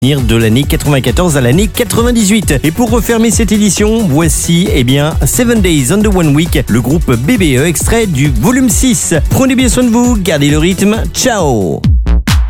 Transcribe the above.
de l'année 94 à l'année 98. Et pour refermer cette édition, voici 7 Days Under One Week, le groupe BBE, extrait du volume 6. Prenez bien soin de vous, gardez le rythme, ciao.